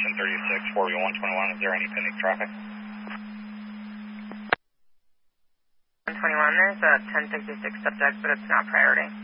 1036, 4V121. Is there any pending traffic? 121, there's a 1066 subject, but it's not priority.